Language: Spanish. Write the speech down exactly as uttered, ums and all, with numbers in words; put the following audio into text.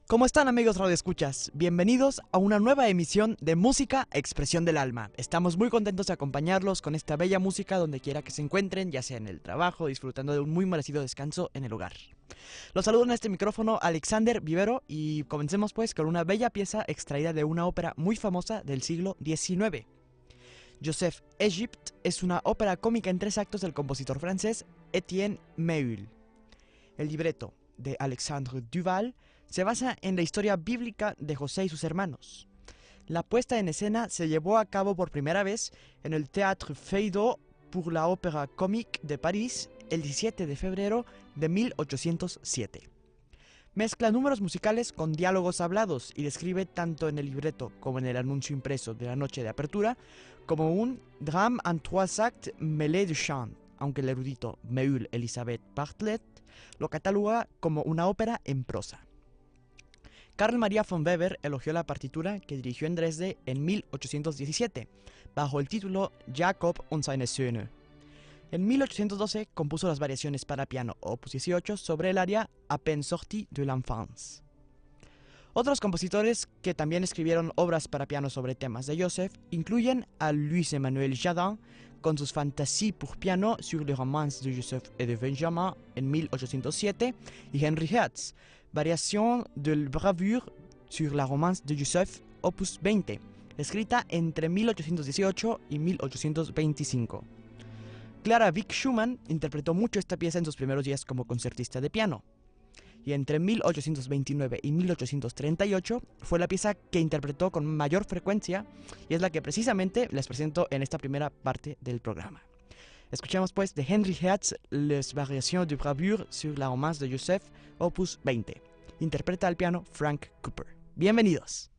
¿Cómo están, amigos radioescuchas? Bienvenidos a una nueva emisión de Música Expresión del Alma. Estamos muy contentos de acompañarlos con esta bella música donde quiera que se encuentren, ya sea en el trabajo, disfrutando de un muy merecido descanso en el hogar. Los saludo en este micrófono Alexander Vivero y comencemos pues con una bella pieza extraída de una ópera muy famosa del siglo diecinueve. Joseph Égypte es una ópera cómica en tres actos del compositor francés Etienne Méhul. El libreto de Alexandre Duval se basa en la historia bíblica de José y sus hermanos. La puesta en escena se llevó a cabo por primera vez en el Théâtre Feydeau pour la Opéra Comique de París el diecisiete de febrero de mil ochocientos siete. Mezcla números musicales con diálogos hablados y describe tanto en el libreto como en el anuncio impreso de la noche de apertura como un drame en trois actes mêlés de chant, aunque el erudito Méhul Elisabeth Bartlett lo cataloga como una ópera en prosa. Carl Maria von Weber elogió la partitura que dirigió en Dresde en mil ochocientos diecisiete, bajo el título Jacob und seine Söhne. En mil ochocientos doce compuso las variaciones para piano opus dieciocho sobre el aria À peine sortie de l'enfance. Otros compositores que también escribieron obras para piano sobre temas de Joseph incluyen a Louis-Emmanuel Jardin con sus Fantasies pour piano sur les romances de Joseph et de Benjamin en mil ochocientos siete y Henry Hertz, Variación del Bravure sur la romance de Joseph opus veinte, escrita entre mil ochocientos dieciocho y mil ochocientos veinticinco. Clara Wieck Schumann interpretó mucho esta pieza en sus primeros días como concertista de piano. Y entre mil ochocientos veintinueve y mil ochocientos treinta y ocho fue la pieza que interpretó con mayor frecuencia y es la que precisamente les presento en esta primera parte del programa. Escuchemos pues de Henry Hertz Les Variations de Bravure sur la romance de Joseph opus veinte. Interpreta al piano Frank Cooper. Bienvenidos.